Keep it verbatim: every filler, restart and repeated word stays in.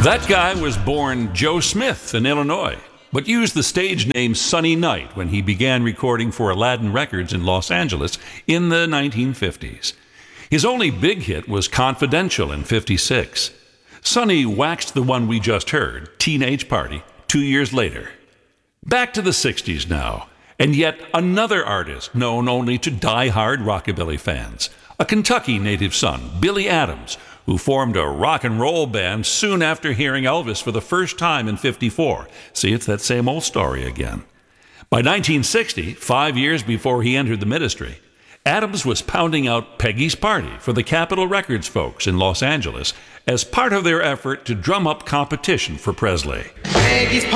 That guy was born Joe Smith in Illinois, but used the stage name Sonny Knight when he began recording for Aladdin Records in Los Angeles in the nineteen fifties. His only big hit was Confidential in fifty-six. Sonny waxed the one we just heard, Teenage Party, two years later. Back to the sixties now, and yet another artist known only to die-hard rockabilly fans, a Kentucky native son, Billy Adams, who formed a rock and roll band soon after hearing Elvis for the first time in fifty-four. See, it's that same old story again. By nineteen sixty, five years before he entered the ministry, Adams was pounding out Peggy's Party for the Capitol Records folks in Los Angeles as part of their effort to drum up competition for Presley. Peggy's